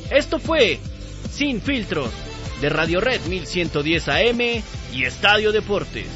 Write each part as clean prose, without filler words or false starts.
Esto fue Sin Filtros, de Radio Red 1110 AM y Estadio Deportes.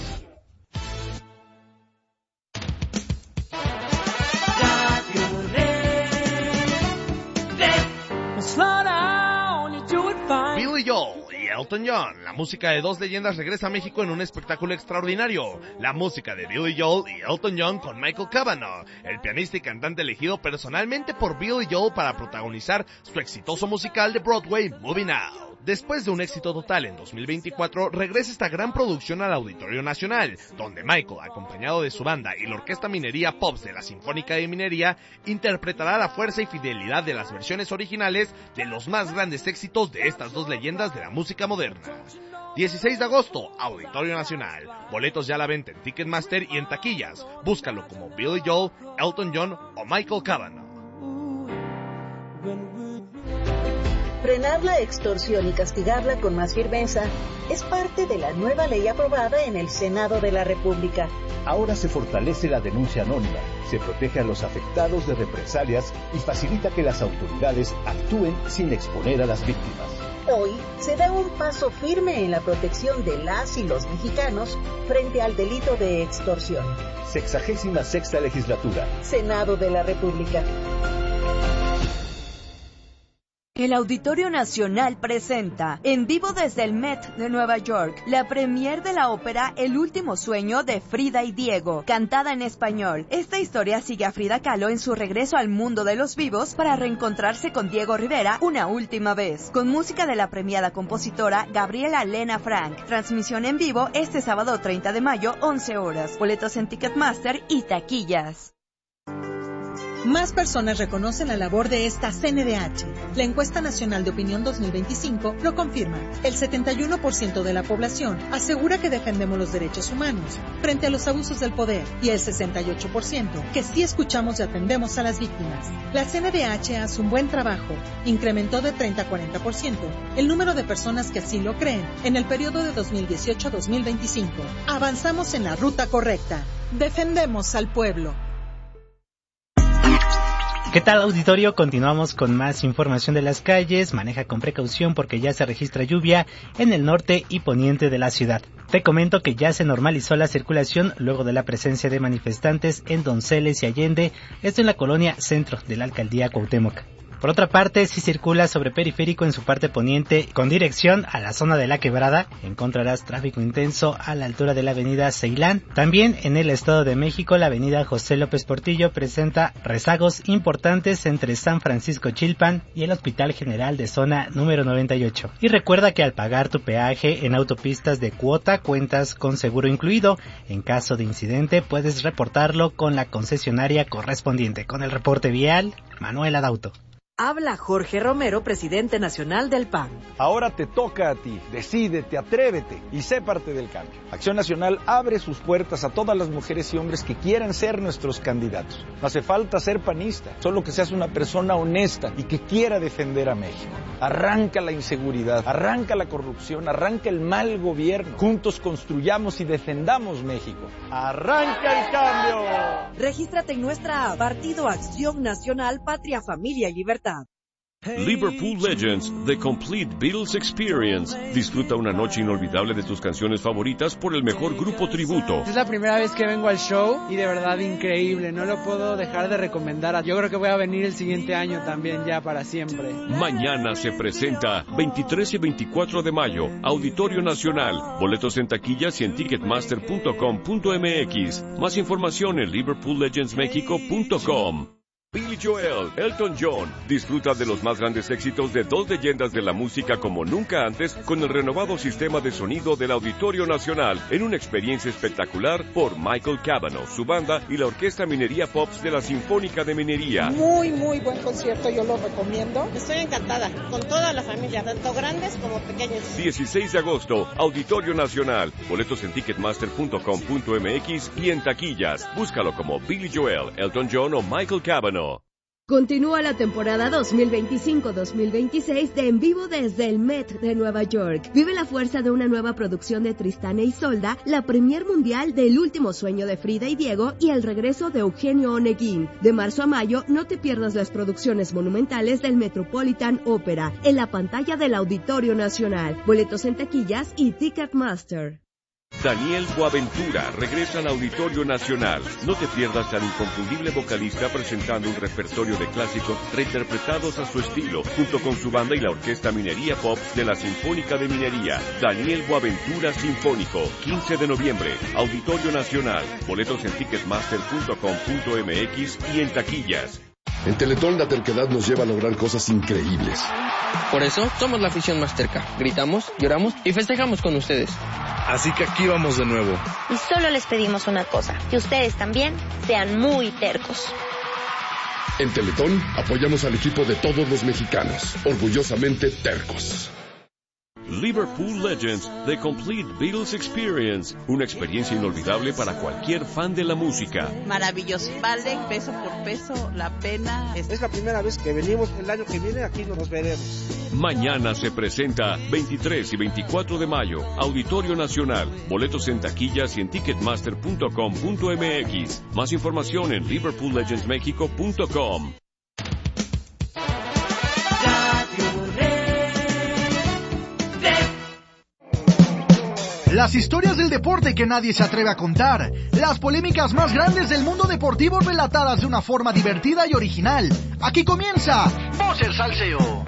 Billy Joel y Elton John, la música de dos leyendas regresa a México en un espectáculo extraordinario. La música de Billy Joel y Elton John con Michael Cavanaugh, el pianista y cantante elegido personalmente por Billy Joel para protagonizar su exitoso musical de Broadway, Moving Out. Después de un éxito total en 2024, regresa esta gran producción al Auditorio Nacional, donde Michael, acompañado de su banda y la Orquesta Minería Pops de la Sinfónica de Minería, interpretará la fuerza y fidelidad de las versiones originales de los más grandes éxitos de estas dos leyendas de la música moderna. 16 de agosto, Auditorio Nacional. Boletos ya a la venta en Ticketmaster y en taquillas. Búscalo como Billy Joel, Elton John o Michael Cavanaugh. Frenar la extorsión y castigarla con más firmeza es parte de la nueva ley aprobada en el Senado de la República. Ahora se fortalece la denuncia anónima, se protege a los afectados de represalias y facilita que las autoridades actúen sin exponer a las víctimas. Hoy se da un paso firme en la protección de las y los mexicanos frente al delito de extorsión. 66ª Legislatura. Senado de la República. El Auditorio Nacional presenta, en vivo desde el Met de Nueva York, la premier de la ópera El último sueño de Frida y Diego, cantada en español. Esta historia sigue a Frida Kahlo en su regreso al mundo de los vivos para reencontrarse con Diego Rivera una última vez, con música de la premiada compositora Gabriela Lena Frank. Transmisión en vivo este sábado 30 de mayo, 11 horas. Boletos en Ticketmaster y taquillas. Más personas reconocen la labor de esta CNDH. La Encuesta Nacional de Opinión 2025 lo confirma. El 71% de la población asegura que defendemos los derechos humanos frente a los abusos del poder y el 68% que sí escuchamos y atendemos a las víctimas. La CNDH hace un buen trabajo. Incrementó de 30 a 40% el número de personas que así lo creen en el periodo de 2018 a 2025. Avanzamos en la ruta correcta. Defendemos al pueblo. ¿Qué tal, auditorio? Continuamos con más información de las calles. Maneja con precaución porque ya se registra lluvia en el norte y poniente de la ciudad. Te comento que ya se normalizó la circulación luego de la presencia de manifestantes en Donceles y Allende, esto en la colonia centro de la alcaldía Cuauhtémoc. Por otra parte, si circulas sobre Periférico en su parte poniente con dirección a la zona de La Quebrada, encontrarás tráfico intenso a la altura de la avenida Ceilán. También en el Estado de México, la avenida José López Portillo presenta rezagos importantes entre San Francisco Chilpan y el Hospital General de Zona número 98. Y recuerda que al pagar tu peaje en autopistas de cuota cuentas con seguro incluido. En caso de incidente puedes reportarlo con la concesionaria correspondiente. Con el reporte vial, Manuel Adauto. Habla Jorge Romero, presidente nacional del PAN. Ahora te toca a ti. Decídete, atrévete y sé parte del cambio. Acción Nacional abre sus puertas a todas las mujeres y hombres que quieran ser nuestros candidatos. No hace falta ser panista, solo que seas una persona honesta y que quiera defender a México. Arranca la inseguridad, arranca la corrupción, arranca el mal gobierno. Juntos construyamos y defendamos México. ¡Arranca el cambio! Regístrate en nuestra app, Partido Acción Nacional, Patria, Familia y Libertad. Liverpool Legends, The Complete Beatles Experience. Disfruta una noche inolvidable de tus canciones favoritas por el mejor grupo tributo. Es la primera vez que vengo al show y de verdad increíble, no lo puedo dejar de recomendar. Yo creo que voy a venir el siguiente año también, ya para siempre. Mañana se presenta 23 y 24 de mayo, Auditorio Nacional. Boletos en taquillas y en ticketmaster.com.mx. Más información en liverpoollegendsmexico.com. Billy Joel, Elton John, disfruta de los más grandes éxitos de dos leyendas de la música como nunca antes con el renovado sistema de sonido del Auditorio Nacional en una experiencia espectacular por Michael Cavanaugh, su banda y la Orquesta Minería Pops de la Sinfónica de Minería. Muy buen concierto, yo lo recomiendo. Estoy encantada, con toda la familia, tanto grandes como pequeños. 16 de agosto, Auditorio Nacional. Boletos en ticketmaster.com.mx y en taquillas. Búscalo como Billy Joel, Elton John o Michael Cavanaugh. Continúa la temporada 2025-2026 de En Vivo desde el Met de Nueva York. Vive la fuerza de una nueva producción de Tristán e Isolda, la premier mundial del Último Sueño de Frida y Diego y el regreso de Eugenio Oneguín. De marzo a mayo, no te pierdas las producciones monumentales del Metropolitan Opera en la pantalla del Auditorio Nacional. Boletos en taquillas y Ticketmaster. Daniel Boaventura regresa al Auditorio Nacional. No te pierdas al inconfundible vocalista presentando un repertorio de clásicos reinterpretados a su estilo, junto con su banda y la Orquesta Minería Pop de la Sinfónica de Minería. Daniel Boaventura Sinfónico, 15 de noviembre, Auditorio Nacional. Boletos en ticketmaster.com.mx y en taquillas. En Teletón la terquedad nos lleva a lograr cosas increíbles. Por eso somos la afición más terca. Gritamos, lloramos y festejamos con ustedes. Así que aquí vamos de nuevo. Y solo les pedimos una cosa, que ustedes también sean muy tercos. En Teletón apoyamos al equipo de todos los mexicanos, orgullosamente tercos. Liverpool Legends, The Complete Beatles Experience, una experiencia inolvidable para cualquier fan de la música. Maravilloso, vale peso por peso la pena. Es la primera vez que venimos, el año que viene aquí nos veremos. Mañana se presenta 23 y 24 de mayo, Auditorio Nacional. Boletos en taquillas y en ticketmaster.com.mx. Más información en liverpoollegendsmexico.com. Las historias del deporte que nadie se atreve a contar, las polémicas más grandes del mundo deportivo relatadas de una forma divertida y original. Aquí comienza Bosser Salseo.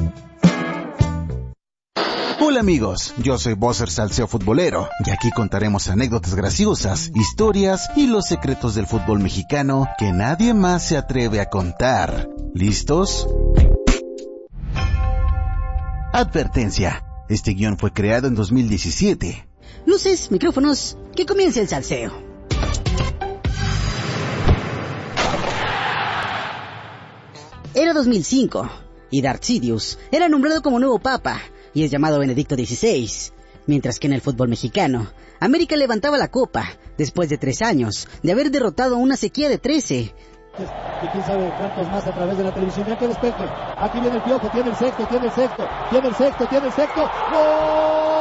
Hola amigos, yo soy Bosser Salseo Futbolero y aquí contaremos anécdotas graciosas, historias y los secretos del fútbol mexicano que nadie más se atreve a contar. ¿Listos? Advertencia, este guión fue creado en 2017. Luces, micrófonos, que comience el salseo. Era 2005 y Darth Sidious era nombrado como nuevo papa y es llamado Benedicto XVI, mientras que en el fútbol mexicano, América levantaba la copa después de 3 años de haber derrotado a una sequía de 13. Y quién sabe cuántos más a través de la televisión. Ya que despeje, aquí viene el Piojo, tiene el sexto. ¡Gol!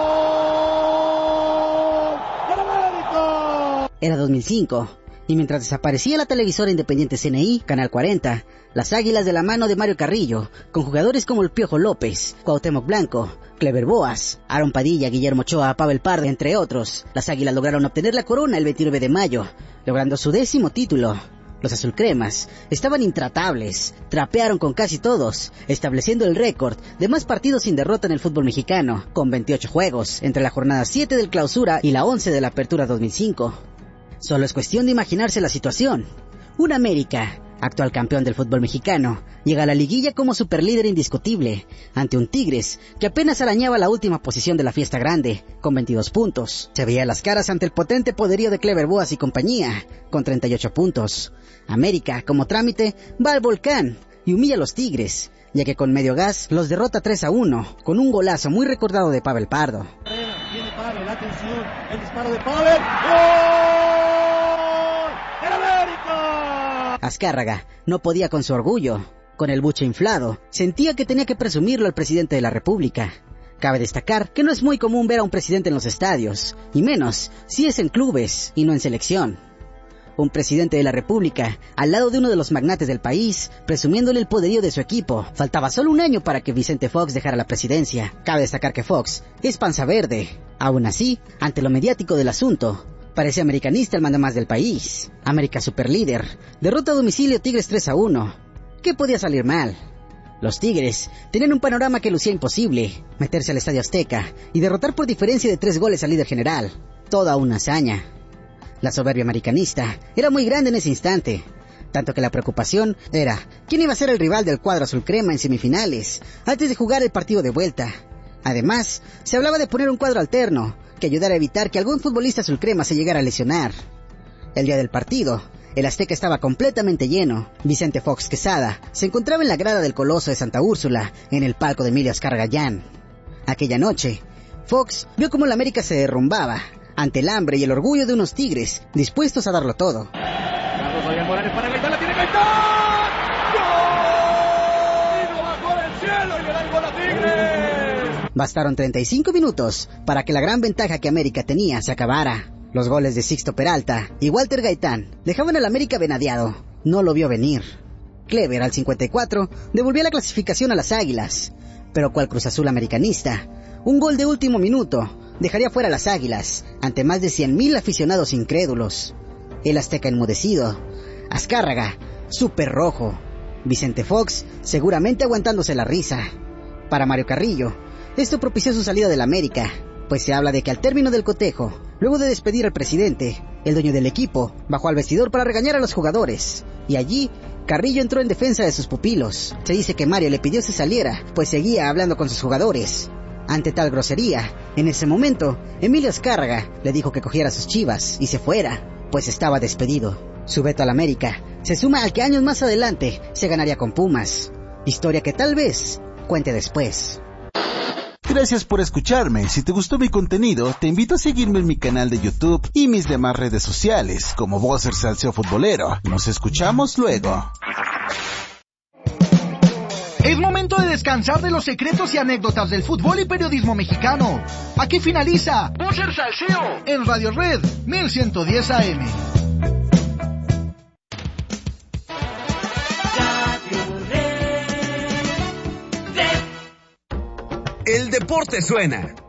Era 2005, y mientras desaparecía la televisora independiente CNI, Canal 40, las Águilas de la mano de Mario Carrillo, con jugadores como el Piojo López, Cuauhtémoc Blanco, Clever Boas, Aaron Padilla, Guillermo Ochoa, Pavel Pardo, entre otros, las Águilas lograron obtener la corona el 29 de mayo, logrando su 10º título. Los azulcremas estaban intratables, trapearon con casi todos, estableciendo el récord de más partidos sin derrota en el fútbol mexicano, con 28 juegos, entre la jornada 7 del Clausura y la 11 de la Apertura 2005. Solo es cuestión de imaginarse la situación. Un América, actual campeón del fútbol mexicano, llega a la liguilla como superlíder indiscutible, ante un Tigres que apenas arañaba la última posición de la fiesta grande, con 22 puntos. Se veía las caras ante el potente poderío de Clever Boas y compañía, con 38 puntos. América, como trámite, va al volcán y humilla a los Tigres, ya que con medio gas los derrota 3-1, con un golazo muy recordado de Pavel Pardo. Viene Pavel, atención, el disparo de Pavel. ¡Gol! ¡El América! Azcárraga no podía con su orgullo. Con el buche inflado, sentía que tenía que presumirlo al presidente de la República. Cabe destacar que no es muy común ver a un presidente en los estadios, y menos si es en clubes y no en selección. Un presidente de la República, al lado de uno de los magnates del país, presumiéndole el poderío de su equipo. Faltaba solo un año para que Vicente Fox dejara la presidencia. Cabe destacar que Fox es panza verde. Aún así, ante lo mediático del asunto, parece americanista el mandamás del país. América superlíder, derrota a domicilio Tigres 3-1. ¿Qué podía salir mal? Los Tigres tenían un panorama que lucía imposible, meterse al Estadio Azteca y derrotar por diferencia de 3 goles al líder general. Toda una hazaña. La soberbia americanista era muy grande en ese instante, tanto que la preocupación era quién iba a ser el rival del cuadro azul crema en semifinales, antes de jugar el partido de vuelta. Además, se hablaba de poner un cuadro alterno, que ayudara a evitar que algún futbolista azul crema se llegara a lesionar. El día del partido, el Azteca estaba completamente lleno. Vicente Fox Quesada se encontraba en la grada del Coloso de Santa Úrsula, en el palco de Emilio Azcárraga Llán. Aquella noche, Fox vio cómo la América se derrumbaba, ante el hambre y el orgullo de unos Tigres, dispuestos a darlo todo. Carlos Fabián Morales para Gaitán, la tiene Gaitán. ¡Gol! Bastaron 35 minutos para que la gran ventaja que América tenía se acabara. Los goles de Sixto Peralta y Walter Gaitán dejaban al América venadeado. No lo vio venir. Clever, al 54, devolvía la clasificación a las Águilas. Pero cual Cruz Azul americanista, un gol de último minuto dejaría fuera a las Águilas ante más de 100,000 aficionados incrédulos. El Azteca enmudecido. Azcárraga, súper rojo. Vicente Fox seguramente aguantándose la risa. Para Mario Carrillo, esto propició su salida del América, pues se habla de que al término del cotejo, luego de despedir al presidente, el dueño del equipo bajó al vestidor para regañar a los jugadores, y allí Carrillo entró en defensa de sus pupilos. Se dice que Mario le pidió se saliera, pues seguía hablando con sus jugadores. Ante tal grosería, en ese momento, Emilio Azcárraga le dijo que cogiera sus chivas y se fuera, pues estaba despedido. Su veto al América se suma al que años más adelante se ganaría con Pumas, historia que tal vez cuente después. Gracias por escucharme. Si te gustó mi contenido, te invito a seguirme en mi canal de YouTube y mis demás redes sociales, como Bosser Salseo Futbolero. Nos escuchamos luego. Es momento de descansar de los secretos y anécdotas del fútbol y periodismo mexicano. Aquí finaliza Bosser Salseo en Radio Red 1110 AM. El deporte suena